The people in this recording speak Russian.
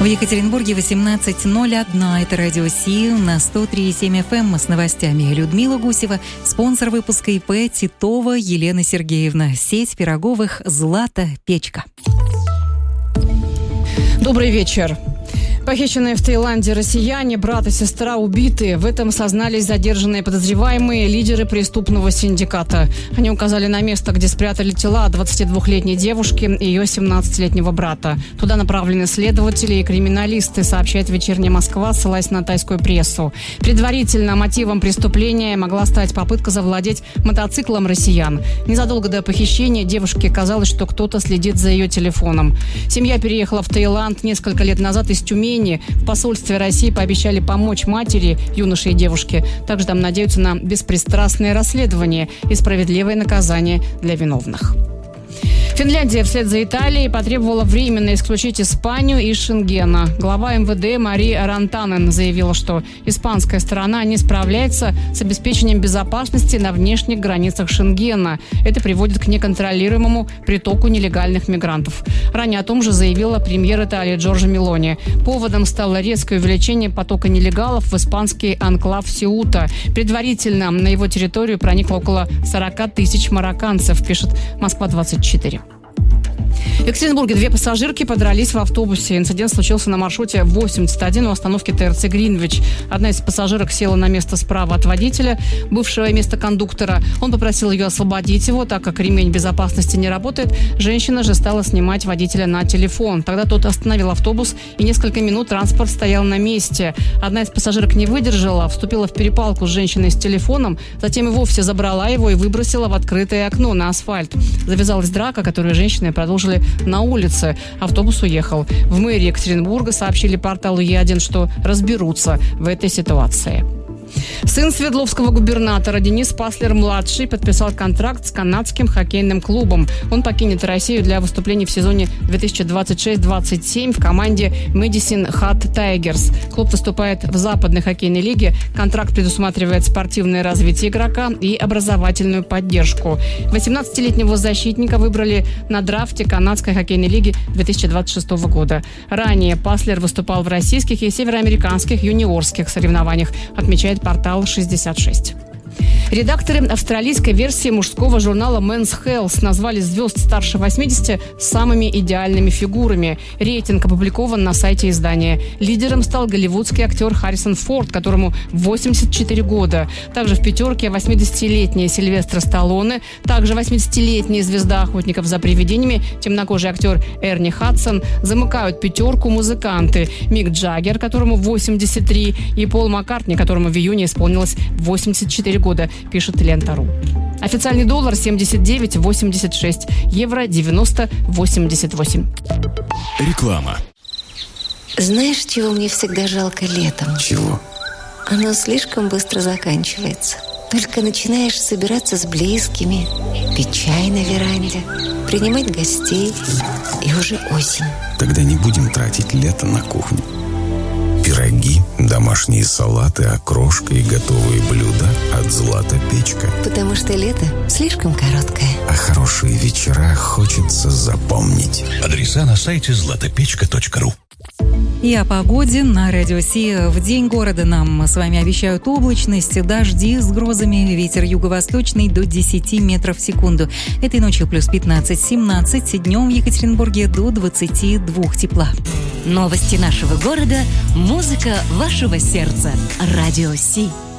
В Екатеринбурге 18:01. Это радио Си на 103,7 FM с новостями. Людмила Гусева, спонсор выпуска ИП Титова Елена Сергеевна. Сеть пироговых «Злата Печка». Добрый вечер. Похищенные в Таиланде россияне, брат и сестра убиты. В этом сознались задержанные подозреваемые, лидеры преступного синдиката. Они указали на место, где спрятали тела 22-летней девушки и ее 17-летнего брата. Туда направлены следователи и криминалисты, сообщает «Вечерняя Москва», ссылаясь на тайскую прессу. Предварительно мотивом преступления могла стать попытка завладеть мотоциклом россиян. Незадолго до похищения девушке казалось, что кто-то следит за ее телефоном. Семья переехала в Таиланд несколько лет назад из Тюмени. В посольстве России пообещали помочь матери, юноше и девушке. Также там надеются на беспристрастное расследование и справедливое наказание для виновных. Финляндия вслед за Италией потребовала временно исключить Испанию из Шенгена. Глава МВД Мария Рантанен заявила, что испанская сторона не справляется с обеспечением безопасности на внешних границах Шенгена. Это приводит к неконтролируемому притоку нелегальных мигрантов. Ранее о том же заявила премьер Италии Джорджа Мелони. Поводом стало резкое увеличение потока нелегалов в испанский анклав Сеута. Предварительно на его территорию проникло около 40 тысяч марокканцев, пишет Москва-24. В Екатеринбурге 2 пассажирки подрались в автобусе. Инцидент случился на маршруте 81 у остановки ТРЦ «Гринвич». Одна из пассажирок села на место справа от водителя, бывшего места кондуктора. Он попросил ее освободить его, так как ремень безопасности не работает. Женщина же стала снимать водителя на телефон. Тогда тот остановил автобус, и несколько минут транспорт стоял на месте. Одна из пассажирок не выдержала, вступила в перепалку с женщиной с телефоном, затем и вовсе забрала его и выбросила в открытое окно на асфальт. Завязалась драка, которую женщины продолжили на улице. Автобус уехал. В мэрии Екатеринбурга сообщили порталу Е1, что разберутся в этой ситуации. Сын Свердловского губернатора Денис Паслер-младший подписал контракт с канадским хоккейным клубом. Он покинет Россию для выступлений в сезоне 2026-27 в команде Medicine Hat Tigers. Клуб выступает в Западной хоккейной лиге. Контракт предусматривает спортивное развитие игрока и образовательную поддержку. 18-летнего защитника выбрали на драфте канадской хоккейной лиги 2026 года. Ранее Паслер выступал в российских и североамериканских юниорских соревнованиях, отмечает портал 66. Редакторы австралийской версии мужского журнала Men's Health назвали звезд старше 80 самыми идеальными фигурами. Рейтинг опубликован на сайте издания. Лидером стал голливудский актер Харрисон Форд, которому 84 года. Также в пятерке 80-летний Сильвестр Сталлоне, также 80-летняя звезда «Охотников за привидениями», темнокожий актер Эрни Хадсон. Замыкают пятерку музыканты Мик Джаггер, которому 83, и Пол Маккартни, которому в июне исполнилось 84 года, пишет Лента.ру. Официальный доллар 79,86, евро 90,88. Реклама. Знаешь, чего мне всегда жалко летом? Чего? Оно слишком быстро заканчивается. Только начинаешь собираться с близкими, пить чай на веранде, принимать гостей, и уже осень. Тогда не будем тратить лето на кухню. Пироги, домашние салаты, окрошка и готовые блюда от «Злата Печка». Потому что лето слишком короткое. А хорошие вечера хочется запомнить. Адреса на сайте zlatopechka.ru. И о погоде на радио Си. В день города нам с вами обещают облачность, дожди с грозами, ветер юго-восточный до 10 метров в секунду. Этой ночью плюс 15-17, днем в Екатеринбурге до 22 тепла. Новости нашего города, музыка вашего сердца. Радио Си.